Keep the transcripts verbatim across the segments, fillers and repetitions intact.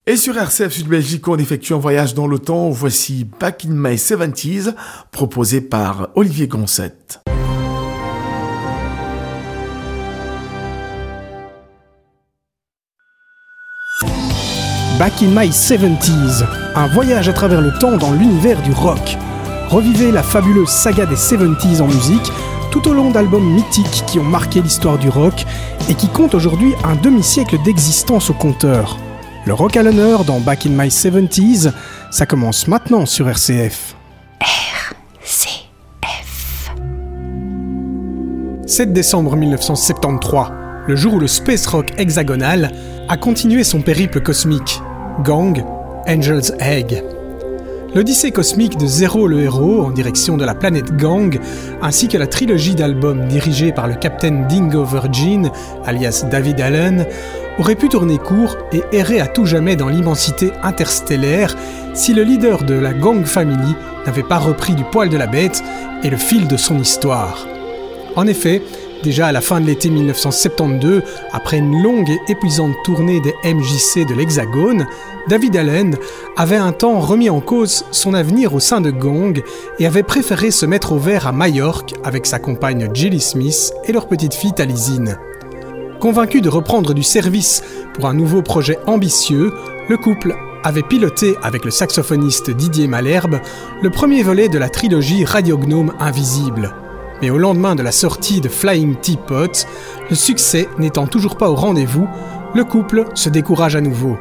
Et sur R C F Sud Belgique, on effectue un voyage dans le temps. Voici Back in My seventies, proposé par Olivier Goncette. Back in My seventies, un voyage à travers le temps dans l'univers du rock. Revivez la fabuleuse saga des seventies en musique, tout au long d'albums mythiques qui ont marqué l'histoire du rock et qui comptent aujourd'hui un demi-siècle d'existence au compteur. Le rock à l'honneur dans Back in My seventies, ça commence maintenant sur R C F. R C F. sept décembre mille neuf cent soixante-treize, le jour où le space rock hexagonal a continué son périple cosmique. Gang, Angel's Egg. L'odyssée cosmique de Zero le héros en direction de la planète Gang, ainsi que la trilogie d'albums dirigée par le capitaine Dingo Virgin, alias David Allen, aurait pu tourner court et errer à tout jamais dans l'immensité interstellaire si le leader de la Gang Family n'avait pas repris du poil de la bête et le fil de son histoire. En effet, déjà à la fin de l'été mille neuf cent soixante-douze, après une longue et épuisante tournée des M J C de l'Hexagone, David Allen avait un temps remis en cause son avenir au sein de Gang et avait préféré se mettre au vert à Majorque avec sa compagne Gilly Smith et leur petite fille Talizine. Convaincu de reprendre du service pour un nouveau projet ambitieux, le couple avait piloté avec le saxophoniste Didier Malherbe le premier volet de la trilogie Radio Gnome Invisible. Mais au lendemain de la sortie de Flying Teapot, le succès n'étant toujours pas au rendez-vous, le couple se décourage à nouveau.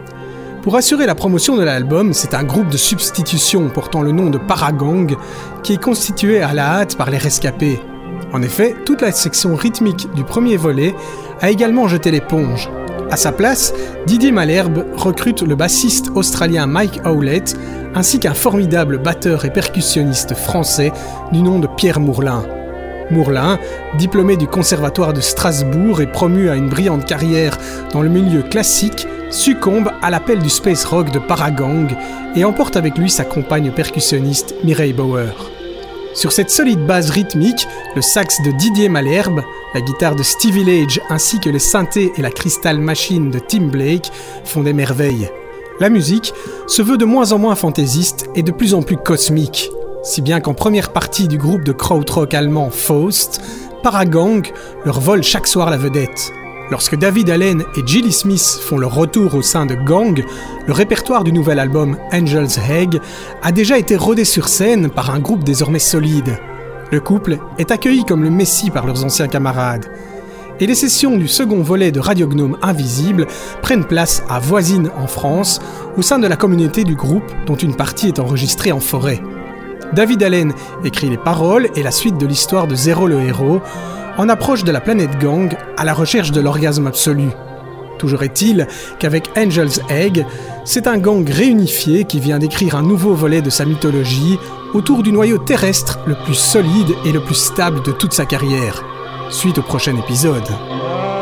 Pour assurer la promotion de l'album, c'est un groupe de substitution portant le nom de Paragang qui est constitué à la hâte par les rescapés. En effet, toute la section rythmique du premier volet a également jeté l'éponge. À sa place, Didier Malherbe recrute le bassiste australien Mike Howlett ainsi qu'un formidable batteur et percussionniste français du nom de Pierre Mourlin. Mourlin, diplômé du conservatoire de Strasbourg et promu à une brillante carrière dans le milieu classique, succombe à l'appel du space rock de Paragang et emporte avec lui sa compagne percussionniste Mireille Bauer. Sur cette solide base rythmique, le sax de Didier Malherbe, la guitare de Stevie Lage ainsi que les synthés et la Crystal Machine de Tim Blake font des merveilles. La musique se veut de moins en moins fantaisiste et de plus en plus cosmique, si bien qu'en première partie du groupe de krautrock allemand Faust, Paragang leur vole chaque soir la vedette. Lorsque David Allen et Gilly Smith font leur retour au sein de Gang, le répertoire du nouvel album Angel's Egg a déjà été rodé sur scène par un groupe désormais solide. Le couple est accueilli comme le messie par leurs anciens camarades. Et les sessions du second volet de Radio Gnome Invisible prennent place à Voisines en France, au sein de la communauté du groupe dont une partie est enregistrée en forêt. David Allen écrit les paroles et la suite de l'histoire de Zero le héros, en approche de la planète Gang à la recherche de l'orgasme absolu. Toujours est-il qu'avec Angel's Egg, c'est un gang réunifié qui vient d'écrire un nouveau volet de sa mythologie autour du noyau terrestre le plus solide et le plus stable de toute sa carrière. Suite au prochain épisode.